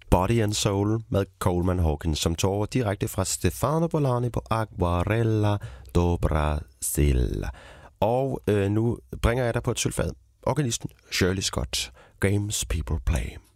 Body and Soul med Coleman Hawkins, som tog over direkte fra Stefano Bolani på Aguarella do Brasil. Og nu bringer jeg dig på et sølvfad. Organisten Shirley Scott, Games People Play.